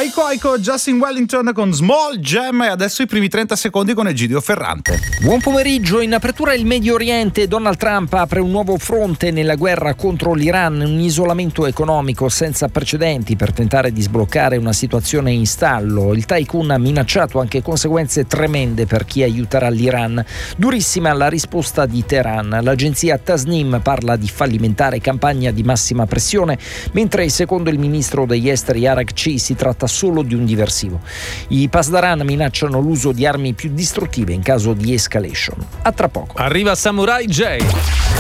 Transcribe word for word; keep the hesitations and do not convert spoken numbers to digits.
Aiko Aiko, Justin Wellington con Small Jam, e adesso i primi trenta secondi con Egidio Ferrante. Buon pomeriggio. In apertura il Medio Oriente. Donald Trump apre un nuovo fronte nella guerra contro l'Iran, un isolamento economico senza precedenti per tentare di sbloccare una situazione in stallo. Il tycoon ha minacciato anche conseguenze tremende per chi aiuterà l'Iran. Durissima la risposta di Teheran. L'agenzia Tasnim parla di fallimentare campagna di massima pressione, mentre secondo il ministro degli esteri Araghchi si tratta solo di un diversivo. I Pasdaran minacciano l'uso di armi più distruttive in caso di escalation. A tra poco. Arriva Samurai J.